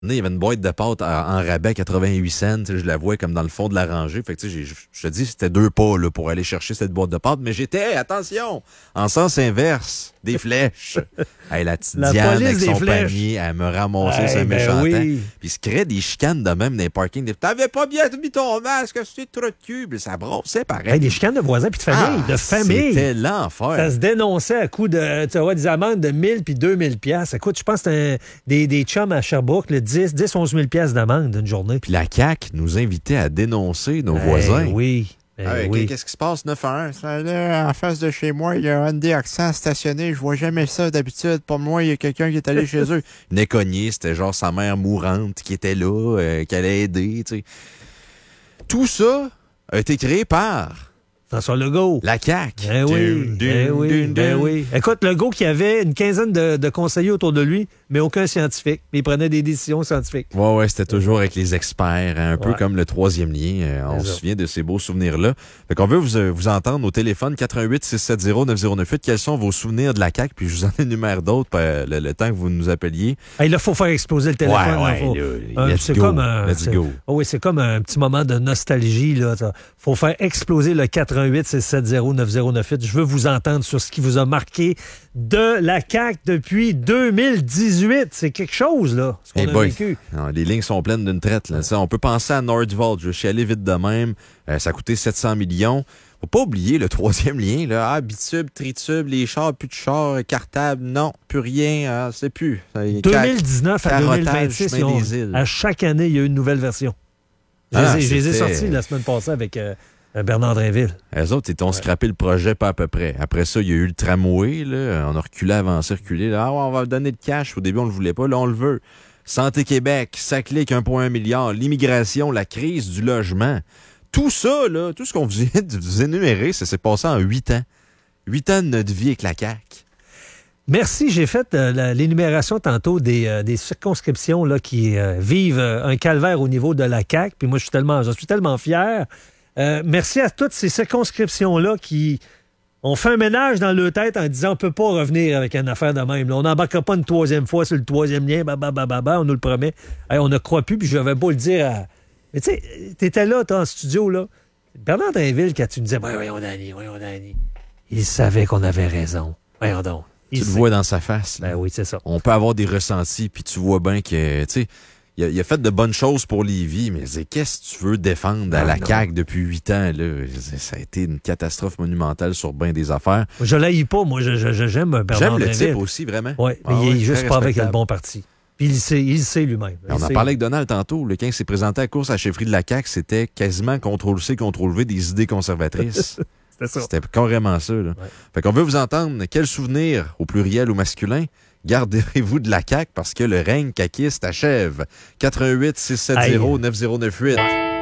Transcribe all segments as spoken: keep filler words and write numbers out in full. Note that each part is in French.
Il y avait une boîte de pâtes en, en rabais quatre-vingt-huit cents. Je la vois comme dans le fond de la rangée. Fait que, je, je te dis, c'était deux pas là, pour aller chercher cette boîte de pâtes. Mais j'étais, attention, en sens inverse, des flèches. Hey, la petite la Diane avec son flèches. panier, elle me ramassait hey, ce ben méchant oui. temps. Puis il se créait des chicanes de même dans les parkings. T'avais pas bien mis ton masque, c'est trop de cube. Ça brossait pareil. Hey, des chicanes de voisins puis de famille. Ah, de famille. C'était l'enfer. Ça se dénonçait à coup de, tu vois, des amendes de mille puis deux mille piastres. Écoute, je pense que c'était un, des, des chums à Sherbrooke, le dix, dix, onze mille piastres d'amende d'une journée. Puis la C A Q nous invitait à dénoncer nos hey, voisins. Oui. Hey, ah, oui. Qu'est-ce qui se passe, neuf un? Là, en face de chez moi, il y a un Hyundai Accent stationné. Je vois jamais ça d'habitude. Pour moi, il y a quelqu'un qui est allé chez eux. Il venait cogner, c'était genre sa mère mourante qui était là, euh, qui allait aider. Tu sais. Tout ça a été créé par François Legault. la C A Q. Ben oui, Dun, ben dun, oui, dun, ben dun. oui. Écoute, Legault qui avait une quinzaine de, de conseillers autour de lui, mais aucun scientifique. Mais il prenait des décisions scientifiques. Ouais, ouais, c'était toujours avec les experts, hein, un peu Ouais. comme le troisième lien. Euh, on C'est se ça. souvient de ces beaux souvenirs-là. Fait qu'on veut vous, euh, vous entendre au téléphone quatre un huit, six sept zéro, neuf zéro neuf huit. Quels sont vos souvenirs de la C A Q? Puis je vous en énumère d'autres euh, le, le temps que vous nous appeliez. Hey, là, il faut faire exploser le téléphone. Ouais, là, ouais, faut- là, un- let's c'est go, comme un, let's c'est- go. Oh oui, c'est comme un petit moment de nostalgie. Il faut faire exploser le quatre un huit, six sept zéro, neuf zéro neuf huit. Je veux vous entendre sur ce qui vous a marqué de la C A Q depuis deux mille dix-huit. C'est quelque chose, là, ce qu'on Hey a boy. vécu. Non, les lignes sont pleines d'une traite. Là. Ça, on peut penser à Nordvolt. Je suis allé vite de même. Euh, ça a coûté sept cents millions. Faut pas oublier le troisième lien. Là. Ah, bitube, tritube, les chars, plus de chars, cartable, non, plus rien. Ah, c'est plus. deux mille dix-neuf à deux mille vingt-six, chemin ils ont- des îles. à chaque année, il y a eu une nouvelle version. Je les Ah, ai- je les ai c'était- sortis la semaine passée avec euh, Bernard Drinville. Eux autres, ils ont scrappé le projet pas à peu près. Après ça, il y a eu le tramway. Là. On a reculé, avancé, reculé. Là. Ah, ouais, on va donner de cash. Au début, on le voulait pas. Là, on le veut. Santé Québec, ça clique un virgule un milliard. L'immigration, la crise du logement. Tout ça, là, tout ce qu'on vous vient de vous énumérer, ça s'est passé en huit ans. Huit ans de notre vie avec la C A Q. Merci. J'ai fait euh, la- l'énumération tantôt des, euh, des circonscriptions là, qui euh, vivent euh, un calvaire au niveau de la C A Q. Puis moi, je suis tellement, je suis tellement fier. Euh, merci à toutes ces circonscriptions-là qui ont fait un ménage dans leur tête en disant on ne peut pas revenir avec une affaire de même. Là. On n'embarquera pas une troisième fois sur le troisième lien. Bah, bah, bah, bah, bah, on nous le promet. Hey, on ne croit plus, puis je n'avais pas le dire à... Mais tu sais, t'étais là, toi, en studio, là. Bernard Drinville, quand tu nous disais « Voyons, Danny, voyons, Danny », il savait qu'on avait raison. Voyons donc. Tu Il le sait. vois dans sa face. Là. Ben oui, c'est ça. On peut avoir des ressentis, puis tu vois bien que, tu sais, il a, il a fait de bonnes choses pour Lévis, mais c'est qu'est-ce que tu veux défendre à Ah, la non. C A Q depuis huit ans? Là? Ça a été une catastrophe monumentale sur bien des affaires. Je l'haïs pas, moi, je, je- je- j'aime Bernard J'aime le Drinville. type aussi, vraiment. Oui, mais Ah il est ouais, juste très pas avec le respectable. bon parti. Puis il le sait, il le sait lui-même. Il On en sait. parlait avec Donald tantôt. Le quand il s'est présenté à la course à la chefferie de la C A Q, c'était quasiment contrôle-C, contrôle-V des idées conservatrices. C'était ça. C'était carrément ça. Là. Ouais. Fait qu'on veut vous entendre. Quel souvenir, au pluriel ou masculin, garderez-vous de la C A Q parce que le règne caquiste achève? quatre un huit, six sept zéro, neuf zéro neuf huit.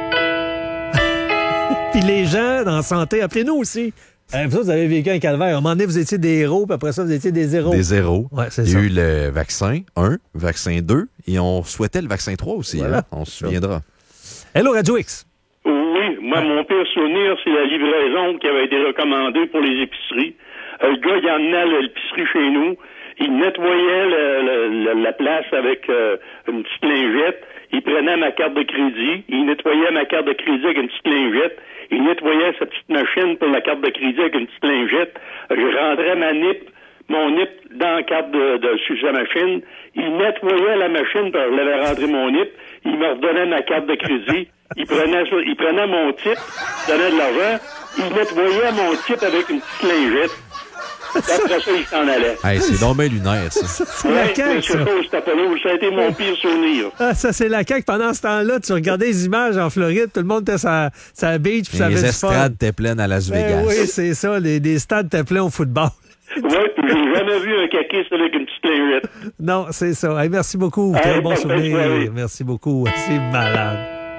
Puis les gens dans la santé, appelez-nous aussi. Euh, vous autres, vous avez vécu un calvaire. À un moment donné, vous étiez des héros, puis après ça, vous étiez des zéros. Des zéros. Ouais, c'est Il y ça. a eu le vaccin un, vaccin deux, et on souhaitait le vaccin trois aussi. Voilà. Hein? On se souviendra. Hello, Radio X. Oui, moi, mon pire souvenir, c'est la livraison qui avait été recommandée pour les épiceries. Euh, le gars, il emmenait à l'épicerie chez nous. Il nettoyait le- le- le- la place avec euh, une petite lingette. Il prenait ma carte de crédit. Il nettoyait ma carte de crédit avec une petite lingette. Il nettoyait sa petite machine pour la carte de crédit avec une petite lingette. Je rentrais ma N I P, mon N I P dans la carte de, de sur sa machine. Il nettoyait la machine, puis je l'avais rentré mon N I P. Il me redonnait ma carte de crédit. Il prenait, ça- il prenait mon type, donnait de l'argent. Il nettoyait mon type avec une petite lingette. Après ça, il s'en allait. Hey, c'est donc bien lunaire, ça. C'est la Ouais, C A Q, monsieur ça. Fausse, c'était pas là. Ça a été mon pire souvenir. Ah, ça, c'est la C A Q. Pendant ce temps-là, tu regardais les images en Floride, tout le monde était sur sa beach, puis ça avait Les du estrades étaient pleines à Las fun. Ben Vegas. oui, c'est ça. Les, les stades étaient pleins au football. Ouais, puis j'ai jamais vu un caquiste avec une petite lingette. Non, c'est ça. Hey, merci beaucoup. Hey, Très bon bonne souvenir. soirée. Merci beaucoup. C'est malade.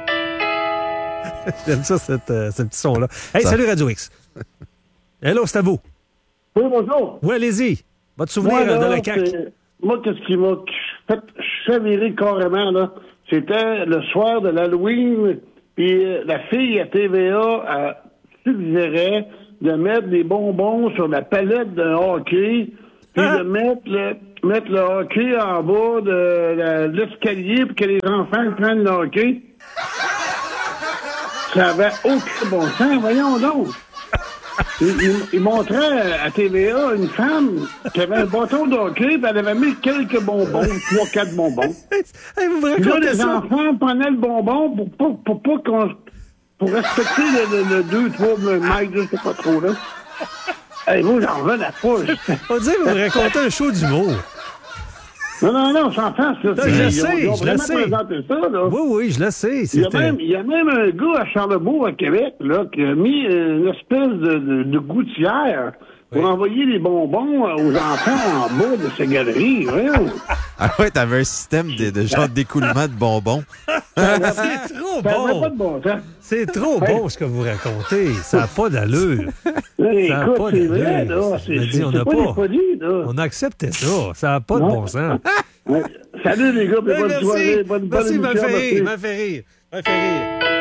J'aime ça, cette, euh, ce petit son-là. Hey, Ça- salut Radio X. Hello, c'est à vous. Oui, bonjour. Oui, allez-y. Votre souvenir Moi, là, de la C A Q. c'est- Moi, qu'est-ce qui m'a fait chavirer carrément, là? C'était le soir de l'Halloween, puis euh, la fille à T V A a suggéré de mettre des bonbons sur la palette d'un hockey puis de mettre le, mettre le hockey en bas de, la, de l'escalier pour que les enfants prennent le hockey. Ça avait aucun bon sens, voyons donc. Il, il, il montrait à T V A une femme qui avait un bâton de hockey, puis elle avait mis quelques bonbons, trois, quatre bonbons. Hey, vous me Puis là, racontez les ça? enfants prenaient le bonbon pour pas pour, pour, qu'on pour respecter le, le, le deux, trois mètres, je sais pas trop, là. Hey, vous, j'en revenais pas. On dirait que vous me racontez un show d'humour. Non, non, non, sans face, là. Non, je le Ils sais, ont, ils ont je le vraiment sais. présenté ça, là. Oui, oui, je le sais. Il y, a C'était... même, il y a même un gars à Charlebourg, à Québec, là, qui a mis une espèce de, de, de gouttière pour oui. envoyer les bonbons aux enfants en bas de ces galeries. Voyons. Ah ouais, t'avais un système de, de genre d'écoulement de bonbons. C'est trop Ça n'avait pas bon. de bon sens. C'est trop bon ce que vous racontez. Ça n'a pas d'allure. Là, Ça a écoute, pas c'est d'allure. vrai, là. Je C'est me dis, c'est- on c'est n'a pas pas. des folies, là. On acceptait ça. Ça n'a pas de Ouais. bon sens. Ouais. Salut, les gars, puis Hey, bonne merci. soirée. Bonne, bonne Merci, il m'a émission, fait rire. Il merci. m'a fait rire. Il m'a fait rire.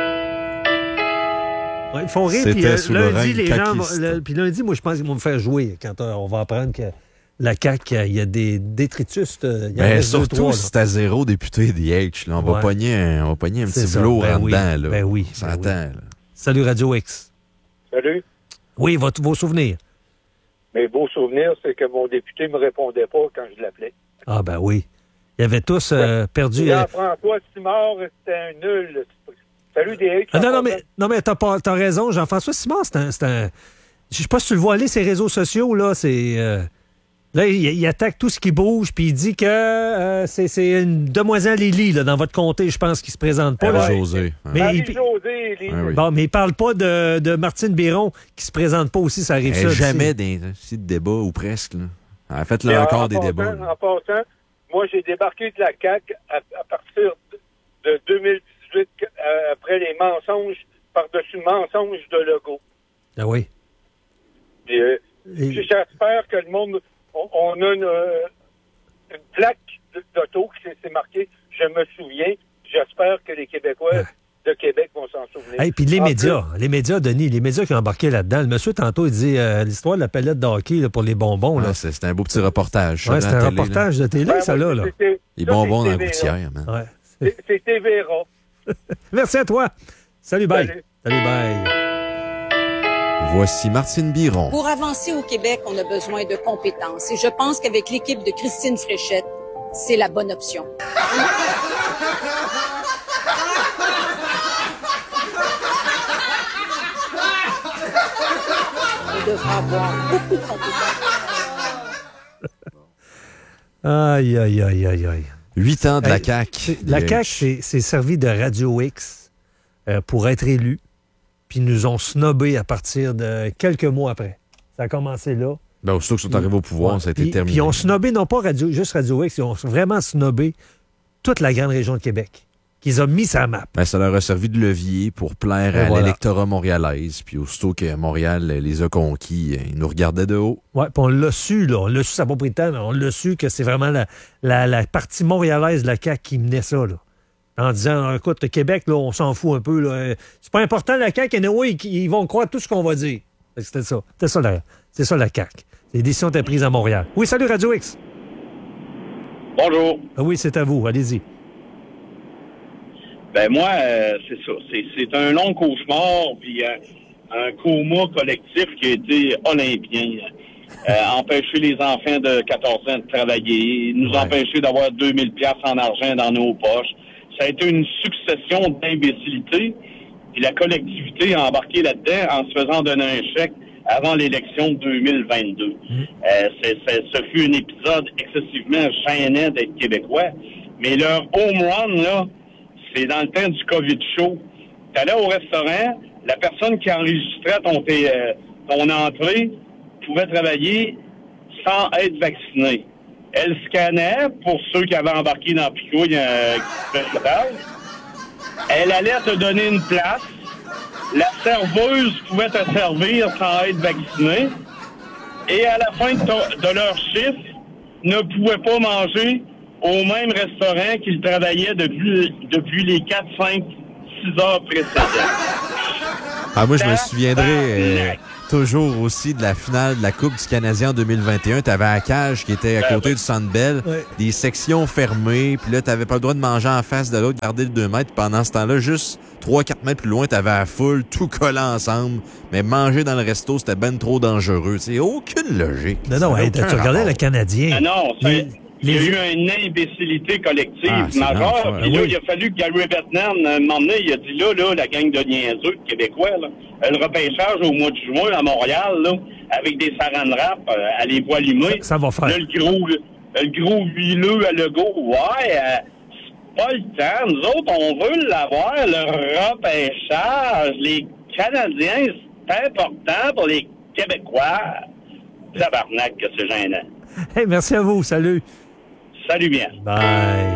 Ouais, ils font rire, C'était puis euh, sous le lundi, règne les gens... caquiste. le- Puis lundi, moi, je pense qu'ils vont me faire jouer quand euh, on va apprendre que la C A Q, il y a des détritus. euh, Il y en Ben, reste deux, surtout trois, si là. c'est à zéro député D H. Là, on, Ouais. va pogner un, on va pogner un C'est petit ça. velours Ben en oui. dedans. Là. Ben oui, Ça ben attend. Là. Salut Radio X. Salut. Oui, votre, vos souvenirs. Mes beaux souvenirs, c'est que mon député me répondait pas quand je l'appelais. Ah ben oui. Ils avaient tous euh, perdu... euh, Jean-François Simard, c'était un nul. Salut, D H. Ah, non, non, mais, non, mais t'as, pas, t'as raison. Jean-François Simard, c'est un, c'est un... Je sais pas si tu le vois aller, ses réseaux sociaux, là, c'est... euh, Là, il, il attaque tout ce qui bouge, puis il dit que euh, c'est, c'est une demoiselle Lily, là, dans votre comté, je pense, qui se présente pas. Là. José. hein. Mais il- Marie-Josée, Élie. Ouais, oui. Bon, mais il parle pas de, de Martine Biron, qui se présente pas aussi, ça arrive Elle ça. est jamais dans un de débat ou presque. Là. Elle a fait Mais le en record des passant- débats. là. En passant, moi, j'ai débarqué de la C A Q à, à partir de, de deux mille dix-huit, euh, après les mensonges, par-dessus mensonges de Legault. Ah oui. Puis, euh, Et- j'espère que le monde... On, on a une, euh, une plaque de- d'auto qui s'est s'est marquée. Je me souviens. J'espère que les Québécois Ouais. de Québec vont s'en souvenir. Et puis les En médias, les médias, Denis, les médias qui ont embarqué là-dedans. Le monsieur, tantôt, il dit euh, l'histoire de la palette de hockey là, pour les bonbons. Là. Ouais, c'est, c'est un beau petit reportage. ça, Ouais, dans c'est la un télé, là. reportage de télé, Ben, ça, moi, là. là. c'était- Les ça, bonbons c'est dans la T V A. gouttière, man. Ouais. C'est c'est T V A. Merci à toi. Salut, bye. Salut. Salut, bye. Voici Martine Biron. Pour avancer au Québec, on a besoin de compétences. Et je pense qu'avec l'équipe de Christine Fréchette, c'est la bonne option. On devra avoir beaucoup de compétences. Aïe, aïe, aïe, aïe, aïe. Huit ans de la Hey, C A Q. c'est- La C A Q s'est, s'est servi de Radio X euh, pour être élu, puis ils nous ont snobé à partir de quelques mois après. Ça a commencé là. Ben, aussitôt qu'ils sont arrivés au pouvoir, Ouais. ça a été Puis- terminé. Puis ils ont snobé, non pas Radio, juste Radio X, ils ont vraiment snobé toute la grande région de Québec, qu'ils ont mis sa map. Ben, ça leur a servi de levier pour plaire Et à voilà. l'électorat montréalaise. Puis aussitôt que Montréal les a conquis, ils nous regardaient de haut. Ouais, puis on l'a su, là. On l'a su, ça n'a pas pris de temps, mais on l'a su que c'est vraiment la, la, la partie montréalaise de la C A Q qui menait ça, là. En disant, écoute, le Québec, là, on s'en fout un peu, là. C'est pas important, la C A Q, et oui, ils vont croire tout ce qu'on va dire. Fait que C'était ça. C'était ça, la, c'est ça, la C A Q. Les décisions étaient prises à Montréal. Oui, salut, Radio X. Bonjour. Ah oui, c'est à vous. Allez-y. Ben moi, euh, c'est ça. C'est, c'est un long cauchemar, puis euh, un coma collectif qui a été olympien. Euh, empêcher les enfants de quatorze ans de travailler, nous Ouais. empêcher d'avoir deux mille piastres en argent dans nos poches. Ça a été une succession d'imbécilités. Puis la collectivité a embarqué là-dedans en se faisant donner un chèque avant l'élection de deux mille vingt-deux. Euh, c'est, c'est, ce fut un épisode excessivement gênant d'être québécois. Mais leur home run, là, c'est dans le temps du COVID show. Tu allais au restaurant, la personne qui enregistrait ton, tes, euh, ton entrée pouvait travailler sans être vacciné. Elle scannait, pour ceux qui avaient embarqué dans Picouille, euh, elle allait te donner une place. La serveuse pouvait te servir sans être vaccinée. Et à la fin de, ton- de leur chiffre, ne pouvait pas manger au même restaurant qu'ils travaillaient depuis, depuis les quatre, cinq, six heures précédentes. Ah, moi, je me souviendrai. euh, toujours aussi de la finale de la Coupe du Canadien en deux mille vingt et un. T'avais la cage qui était à Ben côté oui. du Centre Bell, Ouais. des sections fermées, puis là, t'avais pas le droit de manger en face de l'autre, garder le deux mètres. Pendant ce temps-là, juste trois quatre mètres plus loin, t'avais la foule, tout collant ensemble. Mais manger dans le resto, c'était ben trop dangereux. C'est aucune logique. Non, Ça non, n'a hey, aucun tu regardais rapport. le Canadien. Ah non, ça- Les- il y a les- eu une imbécilité collective Ah, c'est majeure. l'enfer. Puis là, Oui. il a fallu que Gary Bettman, à un moment donné, il a dit là, là, la gang de niaiseux de Québécois, là, le repêchage au mois de juin à Montréal, là, avec des saran wrap euh, à les voies limées. Ça va faire. Là, le gros, le gros huileux à Legault, ouais, euh, c'est pas le temps. Nous autres, on veut l'avoir, le repêchage. Les Canadiens, c'est important pour les Québécois. Tabarnak, que c'est gênant. Hey, merci à vous. Salut. Salut bien. Bye.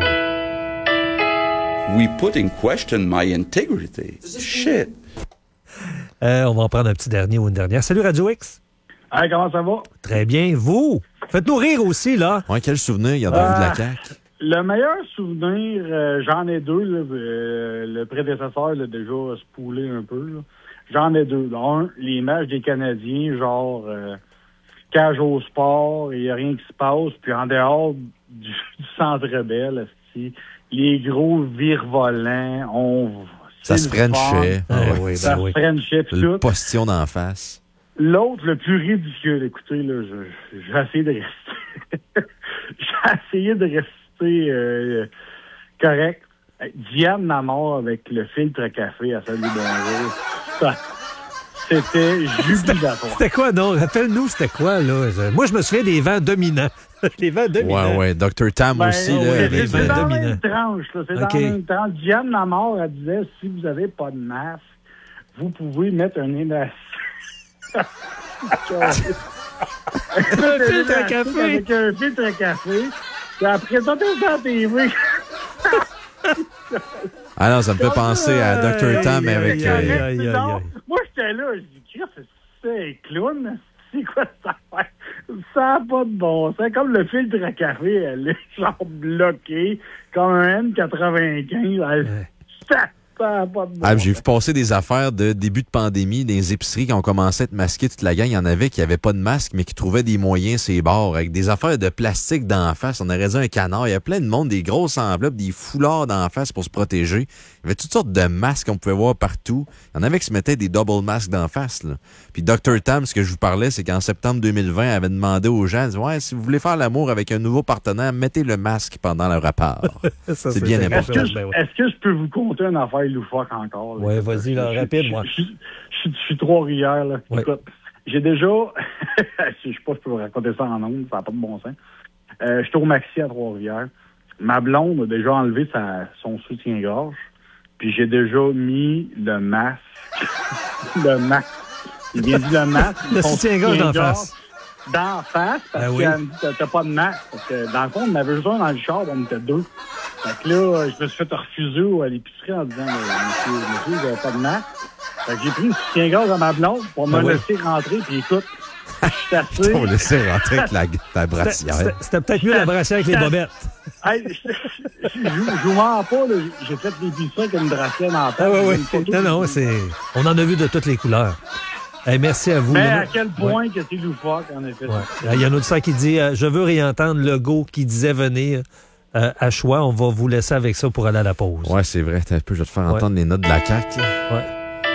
We put in question my integrity. Shit. Euh, on va en prendre un petit dernier ou une dernière. Salut Radio X. Hey, comment ça va? Très bien. Vous? Faites-nous rire aussi, là. Ouais, quel souvenir, il y a dans la vie de la Ah. C A Q. Le meilleur souvenir, euh, j'en ai deux. Là, euh, le prédécesseur l'a déjà spoulé un peu. là. J'en ai deux. Un, les matchs des Canadiens, genre euh, cage au sport, il n'y a rien qui se passe. Puis en dehors du, du Centre Bell, esti, les gros virevolants, on... Ça c'est se le fun. frenchait. Ah Ouais. oui, Ça ben oui. se frenchait pis Le tout. postillon d'en face. L'autre, le plus ridicule, écoutez, là, je- j'ai essayé de rester. j'ai essayé de rester euh, correct. Diane Namor avec le filtre à café à Salut Bonjour. Ça, c'était jubilatoire. C'était quoi, non? Rappelle-nous, c'était quoi, là? Je- Moi, je me souviens des vents dominants. Les vents dominants. Ouais, ouais. docteur Tam Ben, aussi, oui, là. oui, avec les c'est le- vins dans la dominants. même tranche, là. C'est OK. dans la même tranche. Diane Namor, elle disait, si vous n'avez pas de masque, vous pouvez mettre un élastique. Un filtre à café. Avec un filtre à café. Puis après, ça, t'es sur la T V. Ah non, ça me fait penser à docteur Tam, mais Aïe, avec... aïe, euh, aïe, aïe, aïe, Non, aïe. moi, j'étais là, je dis, Chris, c'est un clown. C'est quoi ça? Ça n'a pas de bon sens. Comme le filtre à café, elle est genre bloquée, comme un N quatre-vingt-quinze. Elle- Ça n'a pas de bon Ah, sens. j'ai vu passer des affaires de début de pandémie, des épiceries qui ont commencé à être masquées toute la gang. Il y en avait qui n'avaient pas de masque, mais qui trouvaient des moyens ces bords, avec des affaires de plastique d'en face. On aurait dit un canard. Il y a plein de monde, des grosses enveloppes, des foulards d'en face pour se protéger. Il y avait toutes sortes de masques qu'on pouvait voir partout. Il y en avait qui se mettaient des double masques d'en face, là. Puis docteur Tam, ce que je vous parlais, c'est qu'en septembre deux mille vingt, elle avait demandé aux gens, elle dit, ouais, si vous voulez faire l'amour avec un nouveau partenaire, mettez le masque pendant le repas. Ça, C'est bien c'était important. Est-ce que, Ben je, ouais. est-ce que je peux vous conter une affaire loufoque encore? là? Ouais, vas-y, là, Je- rapide, je- moi. Je, je, je- je suis Trois-Rivières, là. Ouais. Écoute, j'ai déjà... je sais pas si je peux vous raconter ça en ondes, ça n'a pas de bon sens. Euh, j'étais au Maxi à Trois-Rivières. Ma blonde a déjà enlevé sa, son soutien-gorge. Puis j'ai déjà mis le masque. le masque. J'ai bien dit le masque. Le son soutien-gorge d'en face. D'en face, parce Ben oui. qu'elle me dit, t'as t'as pas de masque. Parce que dans le fond, on en avait juste un dans le char, on était deux. Fait que là, je me suis fait refuser à l'épicerie en disant, mais, monsieur, monsieur, vous n'avez pas de masque. Fait que j'ai pris le soutien-gorge à ma blonde pour me Ben oui. laisser rentrer, puis écoute, je suis assis. On laissait rentrer avec la, la C'était- brassière. C'était c'était peut-être mieux la brassière avec les bobettes. Hey, je, je, je, je vous mens pas, là, j'ai fait l'épicerie avec une brassière dans la tête. Ah oui, J'ai oui. une photo. Non, non, c'est... On en a vu de toutes les couleurs. Hey, merci à vous. Mais Il y en a- à quel point que c'est loufoque, en effet. Ouais. Il y a un auditeur qui dit euh, je veux réentendre Legault qui disait venir euh, à choix. On va vous laisser avec ça pour aller à la pause. Ouais, c'est vrai. T'as un peu, je vais te faire Ouais. entendre les notes de la C A Q. là. Ouais.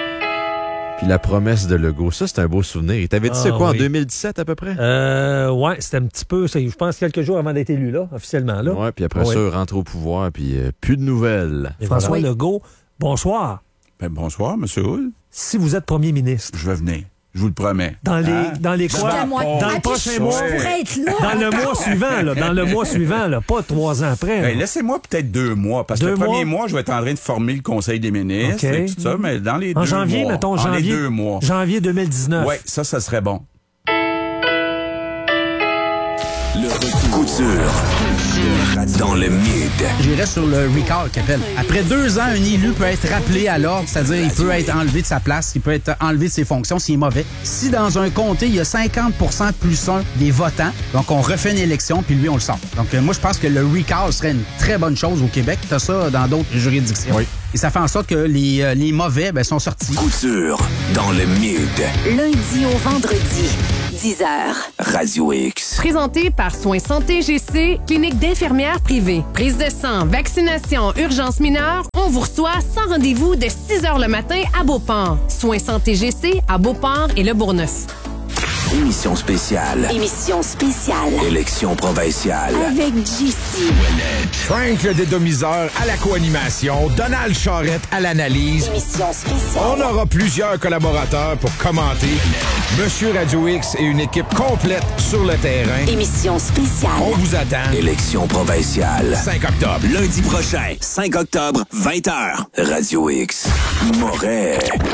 Puis la promesse de Legault, ça, c'est un beau souvenir. Il t'avait dit Ah, ça quoi, oui. en deux mille dix-sept à peu près? Euh, ouais, c'était un petit peu, c'est- je pense, quelques jours avant d'être élu, là, officiellement. Là. Ouais, puis après Ouais. ça, rentre au pouvoir, puis euh, plus de nouvelles. Et François voilà. Legault, bonsoir. Ben, bonsoir, M. Hull. Si vous êtes premier ministre, Je vais venir. Je vous le promets. dans les, Hein? dans les Je quoi? vais Dans pas- le Ah, prochain puis mois? je pourrais être Dans le mois suivant, là. Dans le mois suivant, là. Pas trois ans après. Ben, là. laissez-moi peut-être deux mois, parce que Deux le premier mois? mois, je vais être en train de former le Conseil des ministres OK. et tout ça, mais dans les En deux janvier, mois. mettons, en janvier. les deux mois. Janvier deux mille dix-neuf. Oui, ça, ça serait bon. Le retour. Coup dur. Culture dans le mid. J'irais sur le recall qu'il appelle. Après deux ans, un élu peut être rappelé à l'ordre, c'est-à-dire il peut être enlevé de sa place, il peut être enlevé de ses fonctions s'il est mauvais. Si dans un comté, il y a cinquante pour cent plus un des votants, donc on refait une élection, puis lui, on le sort. Donc euh, moi, je pense que le recall serait une très bonne chose au Québec. T'as ça dans d'autres juridictions. Oui. Et ça fait en sorte que les, euh, les mauvais ben, sont sortis. Couture dans le mid. Lundi au vendredi, dix heures. Radio X. Présenté par Soins Santé G C, clinique d'infirmières privée. Prise de sang, vaccination, urgence mineure, on vous reçoit sans rendez-vous de six heures le matin à Beauport. Soins Santé G C à Beauport et Le Bourgneuf. Émission spéciale. Émission spéciale. Élection provinciale. Avec J C. Frank le dédomiseur à la co-animation. Donald Charrette à l'analyse. Émission spéciale. On aura plusieurs collaborateurs pour commenter. Monsieur Radio X et une équipe complète sur le terrain. Émission spéciale. On vous attend. Élection provinciale. cinq octobre. Lundi prochain, cinq octobre, vingt heures. Radio X. Moret.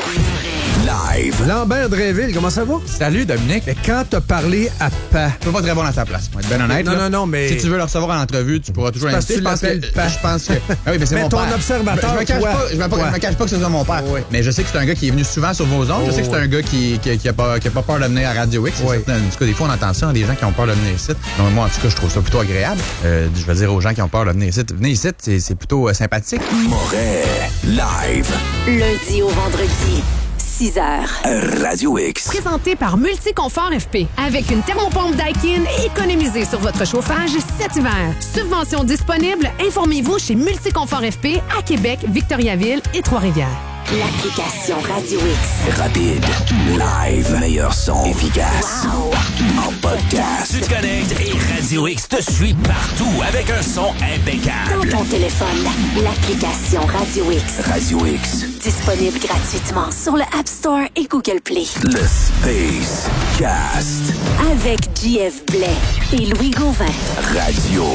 Live. Lambert Drainville, comment ça va? Salut, Dominique. Mais quand t'as parlé à Pa... Je peux pas très bon à ta place, pour être bien honnête. Non, là. non, non, mais... Si tu veux le recevoir en entrevue, tu pourras toujours l'inviter. Je pense que... Je pense que... Ah oui, mais c'est mais mon ton père. observateur, je me cache toi. pas, je me, Ouais. je me cache pas que c'est ça mon père. Oui. Mais je sais que c'est un gars qui est venu souvent sur vos ondes. Oh, je sais que c'est un gars qui, qui, qui, a pas, qui a pas peur de venir à Radio X. Oui. En tout cas, des fois, on entend ça, des gens qui ont peur de venir ici. Donc, moi, en tout cas, je trouve ça plutôt agréable. Euh, je veux dire aux gens qui ont peur de venir ici. Venez ici, c'est, c'est plutôt euh, sympathique. Moret. Live. Lundi au vendredi, six heures. Radio X. Présenté par Multiconfort F P. Avec une thermopompe Daikin, économisez sur votre chauffage cet hiver. Subvention disponible, informez-vous chez Multiconfort F P à Québec, Victoriaville et Trois-Rivières. L'application Radio X. Rapide. Live. Meilleur son. Efficace. Wow. En podcast. Tu te connectes et Radio X te suit partout avec un son impeccable. Dans ton téléphone, l'application Radio X. Radio X. Disponible gratuitement sur le App Store et Google Play. Le Space Cast. Avec J F Blais et Louis Gauvin. Radio